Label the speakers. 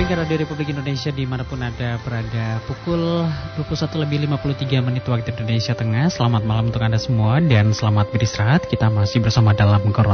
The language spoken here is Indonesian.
Speaker 1: pendengar Radio Republik Indonesia dimanapun Anda berada, pukul 21:53 waktu Indonesia Tengah. Selamat malam untuk Anda semua dan selamat beristirahat. Kita masih bersama dalam Corona